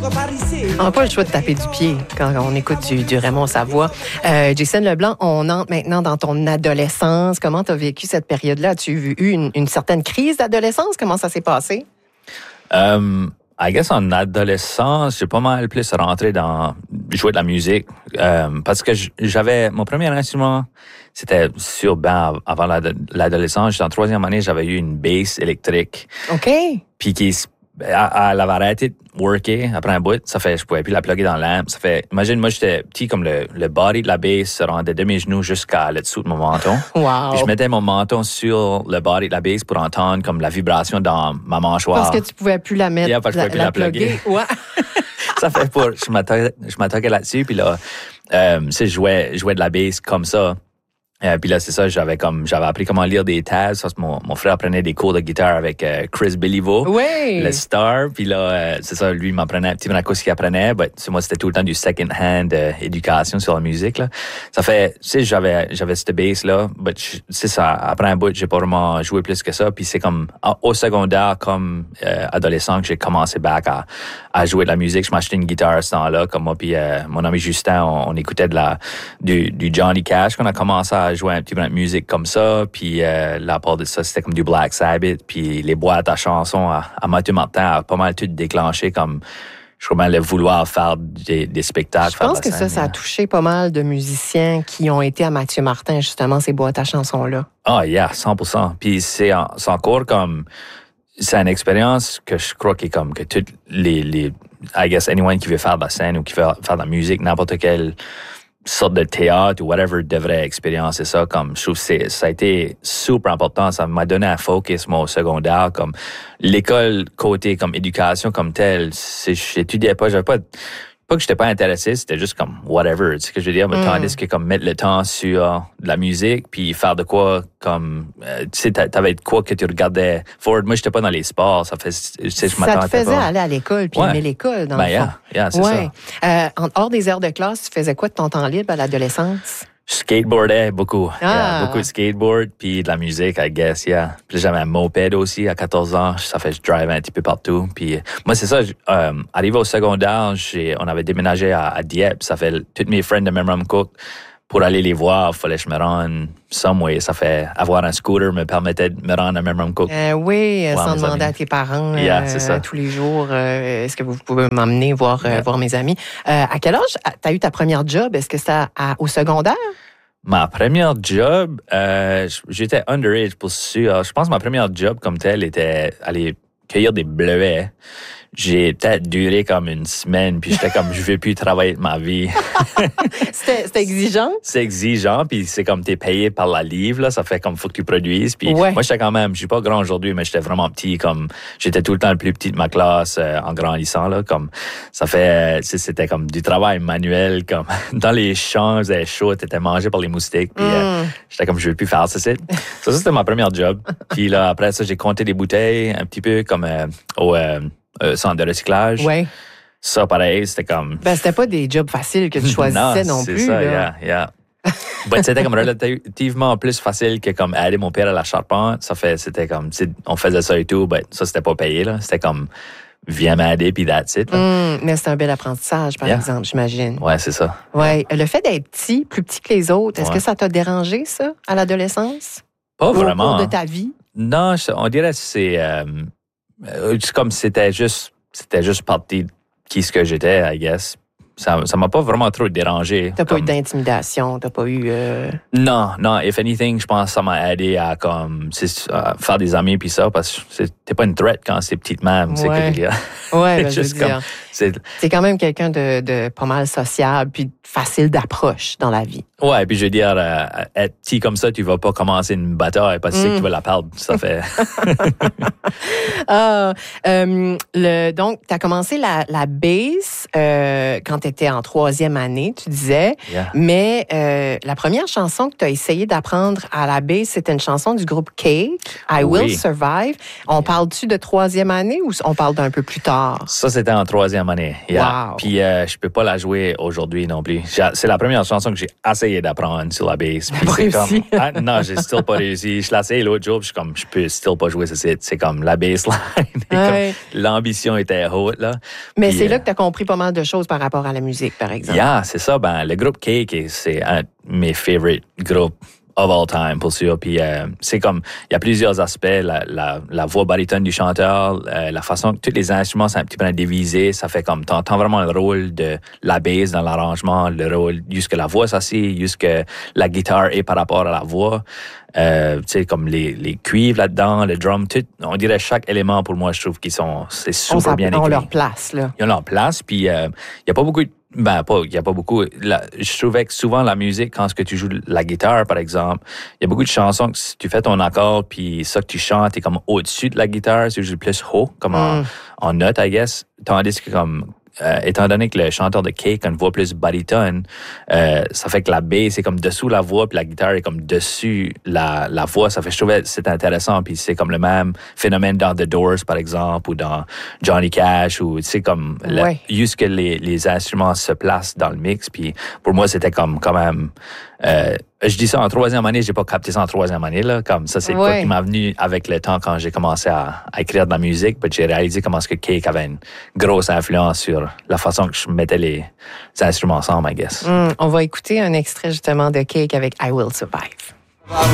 On n'a pas le choix de taper du pied quand on écoute du Raymond Savoie. Jason Leblanc, on entre maintenant dans ton adolescence. Comment tu as vécu cette période-là? As-tu eu une certaine crise d'adolescence? Comment ça s'est passé? I guess en adolescence, j'ai pas mal plus rentré dans jouer de la musique parce que j'avais mon premier instrument, c'était sur avant l'adolescence. J'étais en 3e année, j'avais eu une bass électrique. OK. Puis elle avait arrêté de worker après un bout. Ça fait, je pouvais plus la plugger dans l'amp. Ça fait, imagine, moi, j'étais petit comme le body de la bass se rendait de mes genoux jusqu'à le dessous de mon menton. Wow. Puis je mettais mon menton sur le body de la bass pour entendre comme la vibration dans ma mâchoire. Parce que tu pouvais plus la mettre, parce que je pouvais plus la plugger. Ouais. Ça fait pour, je m'attaquais là-dessus. Puis là, je jouais de la bass comme ça. Puis là, c'est ça, j'avais appris comment lire des tabs. Ça, mon frère prenait des cours de guitare avec Chris Béliveau, le star. Puis là, c'est ça, lui, il m'apprenait un petit peu ce qu'il apprenait. Moi, c'était tout le temps du second-hand éducation sur la musique. Là. Ça fait, tu sais, j'avais cette bass-là. C'est ça, après un bout, j'ai pas vraiment joué plus que ça. Puis c'est comme au secondaire, comme adolescent, que j'ai commencé à jouer de la musique. Je m'achetais une guitare à ce temps-là. Comme moi puis mon ami Justin, on écoutait du Johnny Cash qu'on a commencé à jouer un petit peu de musique comme ça, puis la part de ça, c'était comme du Black Sabbath, puis les boîtes à chansons à Mathieu Martin a pas mal tout déclenché, comme je crois bien le vouloir faire des spectacles. Je pense que ça a touché pas mal de musiciens qui ont été à Mathieu Martin, justement, ces boîtes à chansons-là. Ah, yeah, 100%. Puis c'est encore comme... C'est une expérience que je crois qui est comme que toutes les I guess anyone qui veut faire de la scène ou qui veut faire de la musique, n'importe quelle sorte de théâtre ou whatever devrait expériencer ça. Comme je trouve que ça a été super important. Ça m'a donné un focus, moi, au secondaire. Comme l'école côté comme éducation comme telle, j'étudiais pas, pas que j'étais pas intéressé, c'était juste comme whatever, tu sais ce que je veux dire, mais tandis que comme mettre le temps sur de la musique puis faire de quoi comme tu sais t'avais de quoi que tu regardais forward. Moi j'étais pas dans les sports, ça fait je m'attendais pas. Ça te faisait aller à l'école puis aimer l'école dans le fond. C'est ça. En hors des heures de classe, tu faisais quoi de ton temps libre à l'adolescence? Je skateboardais beaucoup. Beaucoup de skateboard, puis de la musique, I guess, Puis j'avais un moped aussi à 14 ans. Ça fait que je drive un petit peu partout. Puis moi, c'est ça, arrivé au secondaire, on avait déménagé à Dieppe. Ça fait tous mes friends de Memramcook. Pour aller les voir, il fallait que je me rende somewhere. Ça fait avoir un scooter me permettait de me rendre à Memramcook. Oui, sans demander à tes parents c'est ça. tous les jours, est-ce que vous pouvez m'emmener voir mes amis? À quel âge tu as eu ta première job? Est-ce que c'était au secondaire? Ma première job, j'étais underage pour sûr. Je pense que ma première job comme telle était aller cueillir des bleuets. J'ai peut-être duré comme une semaine, puis j'étais comme, je veux plus travailler de ma vie. C'était exigeant? C'est exigeant, puis c'est comme t'es payé par la livre, là, ça fait comme faut que tu produises. Puis moi, j'étais quand même, je suis pas grand aujourd'hui, mais j'étais vraiment petit, comme j'étais tout le temps le plus petit de ma classe en grandissant, là, comme ça fait, c'était comme du travail manuel, comme dans les champs, il faisait chaud, t'étais mangé par les moustiques, puis j'étais comme, je veux plus faire ça. Ça, c'était ma première job. Puis là, après ça, j'ai compté des bouteilles, un petit peu comme au centre de recyclage. Oui. Ça, pareil, c'était comme... c'était pas des jobs faciles que tu choisissais non plus. C'est ça, là. C'était comme relativement plus facile que comme aider mon père à la charpente. C'était comme... On faisait ça et tout, ça, c'était pas payé, là. C'était comme... Viens m'aider, puis that's it. Mais c'est un bel apprentissage, par exemple, j'imagine. Ouais, c'est ça. Ouais. Le fait d'être plus petit que les autres, est-ce que ça t'a dérangé, ça, à l'adolescence? Pas vraiment. Au cours de ta vie? Non, on dirait que c'est comme c'était juste partie de qui ce que j'étais, I guess. Ça m'a pas vraiment trop dérangé. T'as pas eu d'intimidation, t'as pas eu... Non, if anything, je pense que ça m'a aidé à comme faire des amis puis ça, parce que t'es pas une threat quand c'est petite même, c'est que je veux dire. Ouais, je veux dire. C'est quand même quelqu'un de pas mal sociable puis facile d'approche dans la vie. Ouais, puis je veux dire, être petit comme ça, tu vas pas commencer une bataille parce que tu sais que tu vas la perdre. Ça fait... Donc, tu as commencé la bass quand tu étais en 3e année, tu disais. Yeah. Mais la première chanson que tu as essayé d'apprendre à la bass, c'était une chanson du groupe Cake, I Will Survive. On parle-tu de 3e année ou on parle d'un peu plus tard? Ça, c'était en 3e année. Yeah. Wow. Puis je peux pas la jouer aujourd'hui non plus. C'est la première chanson que j'ai essayé d'apprendre sur la bass. T'as pas réussi? Non, j'ai still pas réussi. Je l'ai essayé l'autre jour, puis je peux still pas jouer. C'est comme la bassline. L'ambition était haute, là. Mais puis, c'est là que tu as compris pas mal de choses par rapport à la musique, par exemple. Yeah, c'est ça. Ben, le groupe Cake, c'est un de mes favorite groupes of all time, pour sûr. Puis c'est comme, il y a plusieurs aspects. La voix baryton du chanteur, la façon que tous les instruments sont un petit peu divisés, ça fait comme, t'entends vraiment le rôle de la bass dans l'arrangement, le rôle, jusque la voix s'assied, jusque la guitare est par rapport à la voix. Tu sais, comme les cuivres là-dedans, le drum, tout, on dirait chaque élément, pour moi, je trouve c'est super bien écrit. Ils ont leur place, là. Ils ont leur place, puis il y a pas beaucoup il y a pas beaucoup. Je trouvais que souvent la musique, quand tu joues la guitare, par exemple, il y a beaucoup de chansons que si tu fais ton accord, puis ça que tu chantes est comme au-dessus de la guitare, c'est juste plus haut, comme en note, I guess. Tandis que comme étant donné que le chanteur de Cake a une voix plus baryton, ça fait que la bass c'est comme dessous la voix, puis la guitare est comme dessus la voix. Ça fait, je trouvais c'est intéressant, puis c'est comme le même phénomène dans The Doors, par exemple, ou dans Johnny Cash, ou tu sais, comme juste que les instruments se placent dans le mix, puis pour moi, c'était comme quand même... je dis ça en 3e année, j'ai pas capté ça en 3e année, là. Comme ça, c'est pas qui m'a venu avec le temps quand j'ai commencé à écrire de la musique, puis j'ai réalisé comment ce que Cake avait une grosse influence sur la façon que je mettais les instruments ensemble, I guess. On va écouter un extrait justement de Cake avec I Will Survive.